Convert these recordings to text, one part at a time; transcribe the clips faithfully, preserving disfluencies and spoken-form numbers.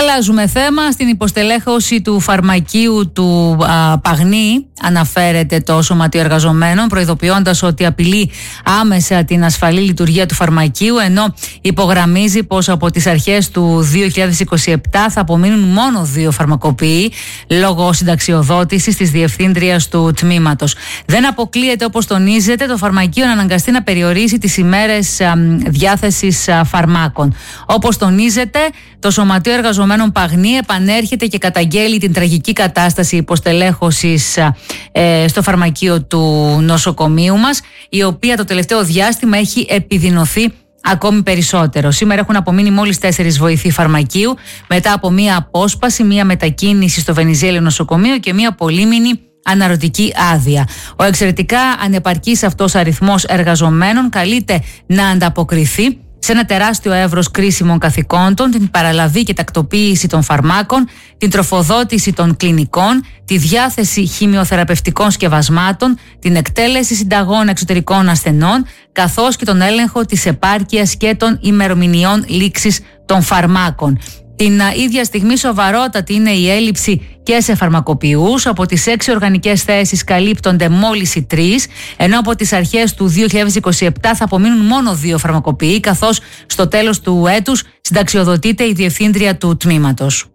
Αλλάζουμε θέμα. Στην υποστελέχωση του φαρμακείου του α, Παγνή αναφέρεται το Σωματείο Εργαζομένων, προειδοποιώντας ότι απειλεί άμεσα την ασφαλή λειτουργία του φαρμακείου, ενώ υπογραμμίζει πως από τις αρχές του δύο χιλιάδες είκοσι επτά θα απομείνουν μόνο δύο φαρμακοποιοί λόγω συνταξιοδότησης της διευθύντριας του τμήματος. Δεν αποκλείεται, όπως τονίζεται, το φαρμακείο να αναγκαστεί να περιορίσει τις ημέρες α, διάθεσης α, φαρμάκων. Όπως τονίζεται, το Σωματείο Εργαζομένων Παγνή επανέρχεται και καταγγέλει την τραγική κατάσταση υποστελέχωσης ε, στο φαρμακείο του νοσοκομείου μας, η οποία το τελευταίο διάστημα έχει επιδεινωθεί ακόμη περισσότερο. Σήμερα έχουν απομείνει μόλις τέσσερις βοηθοί φαρμακείου μετά από μία απόσπαση, μία μετακίνηση στο Βενιζέλιο νοσοκομείο και μία πολύμηνη αναρωτική άδεια. Ο εξαιρετικά ανεπαρκής αυτός αριθμός εργαζομένων καλείται να ανταποκριθεί σε ένα τεράστιο εύρος κρίσιμων καθηκόντων, την παραλαβή και τακτοποίηση των φαρμάκων, την τροφοδότηση των κλινικών, τη διάθεση χημειοθεραπευτικών σκευασμάτων, την εκτέλεση συνταγών εξωτερικών ασθενών, καθώς και τον έλεγχο της επάρκειας και των ημερομηνιών λήξης των φαρμάκων. Την ίδια στιγμή σοβαρότατη είναι η έλλειψη και σε φαρμακοποιούς. Από τις έξι οργανικές θέσεις καλύπτονται μόλις οι τρεις, ενώ από τις αρχές του δύο χιλιάδες είκοσι επτά θα απομείνουν μόνο δύο φαρμακοποιοί, καθώς στο τέλος του έτους συνταξιοδοτείται η διευθύντρια του τμήματος.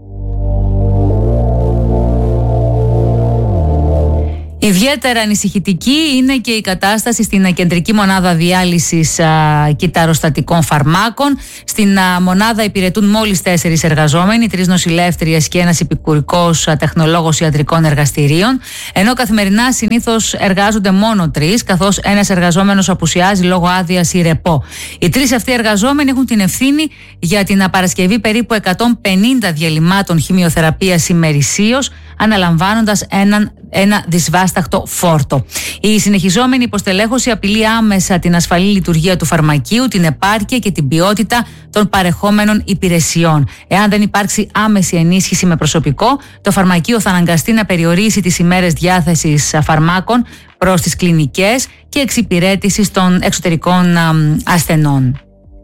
Ιδιαίτερα ανησυχητική είναι και η κατάσταση στην κεντρική μονάδα διάλυσης α, κυταροστατικών φαρμάκων. Στην α, μονάδα υπηρετούν μόλις τέσσερις εργαζόμενοι, τρεις νοσηλεύτριες και ένας επικουρικός α, τεχνολόγος ιατρικών εργαστηρίων, ενώ καθημερινά συνήθως εργάζονται μόνο τρεις, καθώς ένας εργαζόμενος απουσιάζει λόγω άδειας ή ρεπό. Οι τρεις αυτοί εργαζόμενοι έχουν την ευθύνη για την παρασκευή περίπου εκατόν πενήντα διαλυμάτων χημειοθεραπείας ημερησίως, αναλαμβάνοντας έναν, ένα δυσβάσταχτο φόρτο. Η συνεχιζόμενη υποστελέχωση απειλεί άμεσα την ασφαλή λειτουργία του φαρμακείου, την επάρκεια και την ποιότητα των παρεχόμενων υπηρεσιών. Εάν δεν υπάρξει άμεση ενίσχυση με προσωπικό, το φαρμακείο θα αναγκαστεί να περιορίσει τις ημέρες διάθεσης φαρμάκων προς τις κλινικές και εξυπηρέτησης των εξωτερικών ασθενών.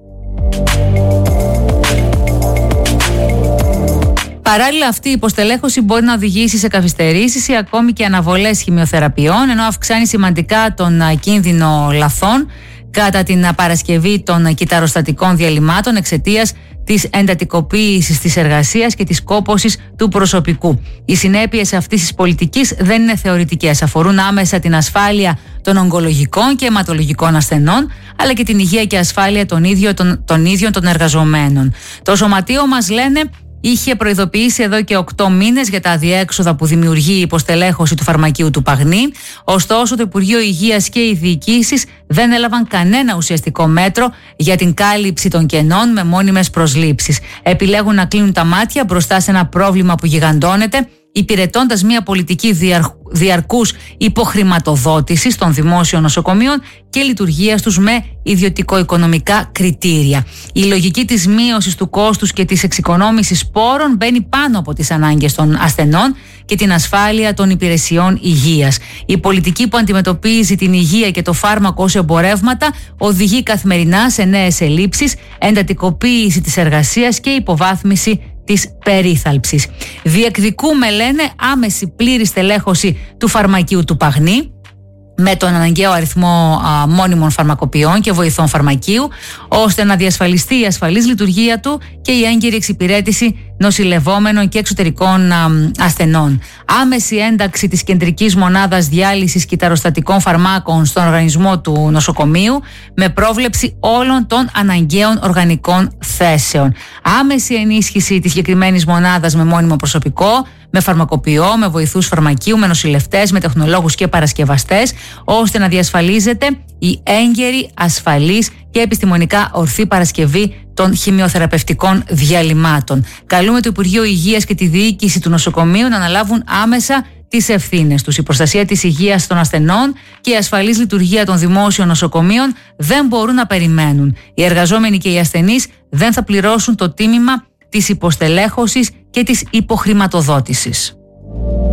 Παράλληλα, αυτή η υποστελέχωση μπορεί να οδηγήσει σε καθυστερήσεις ή ακόμη και αναβολές χημειοθεραπείων, ενώ αυξάνει σημαντικά τον κίνδυνο λαθών κατά την παρασκευή των κυταροστατικών διαλυμάτων εξαιτίας της εντατικοποίησης της εργασίας και της κόπωσης του προσωπικού. Οι συνέπειες αυτής της πολιτικής δεν είναι θεωρητικές. Αφορούν άμεσα την ασφάλεια των ογκολογικών και αιματολογικών ασθενών, αλλά και την υγεία και ασφάλεια των ίδιων των, των, ίδιων των εργαζομένων. Το Σωματείο μας, λένε, είχε προειδοποιήσει εδώ και οκτώ μήνες για τα αδιέξοδα που δημιουργεί η υποστελέχωση του φαρμακείου του Παγνή. Ωστόσο, το Υπουργείο Υγείας και οι διοικήσεις δεν έλαβαν κανένα ουσιαστικό μέτρο για την κάλυψη των κενών με μόνιμες προσλήψεις. Επιλέγουν να κλείνουν τα μάτια μπροστά σε ένα πρόβλημα που γιγαντώνεται, υπηρετώντας μια πολιτική διαρκ... διαρκούς υποχρηματοδότησης των δημόσιων νοσοκομείων και λειτουργίας τους με ιδιωτικο-οικονομικά κριτήρια. Η λογική της μείωσης του κόστους και της εξοικονόμησης πόρων μπαίνει πάνω από τις ανάγκες των ασθενών και την ασφάλεια των υπηρεσιών υγείας. Η πολιτική που αντιμετωπίζει την υγεία και το φάρμακο ως εμπορεύματα οδηγεί καθημερινά σε νέες ελλείψεις, εντατικοποίηση της εργασίας και υποβάθμιση της περίθαλψης. Διεκδικούμε, λένε, άμεση πλήρη στελέχωση του φαρμακείου του Παγνή με τον αναγκαίο αριθμό α, μόνιμων φαρμακοποιών και βοηθών φαρμακείου, ώστε να διασφαλιστεί η ασφαλής λειτουργία του και η έγκυρη εξυπηρέτηση νοσηλευόμενων και εξωτερικών α, ασθενών. Άμεση ένταξη της κεντρικής μονάδας διάλυσης κυταροστατικών φαρμάκων στον οργανισμό του νοσοκομείου με πρόβλεψη όλων των αναγκαίων οργανικών θέσεων. Άμεση ενίσχυση της συγκεκριμένης μονάδας με μόνιμο προσωπικό, με φαρμακοποιό, με βοηθούς φαρμακείου, με νοσηλευτές, με τεχνολόγους και παρασκευαστές, ώστε να διασφαλίζεται η έγκαιρη, ασφαλής και επιστημονικά ορθή παρασκευή των χημειοθεραπευτικών διαλυμάτων. Καλούμε το Υπουργείο Υγείας και τη διοίκηση του νοσοκομείου να αναλάβουν άμεσα τις ευθύνες τους. Η προστασία της υγείας των ασθενών και η ασφαλής λειτουργία των δημόσιων νοσοκομείων δεν μπορούν να περιμένουν. Οι εργαζόμενοι και οι ασθενείς δεν θα πληρώσουν το τίμημα της υποστελέχωσης και της υποχρηματοδότησης.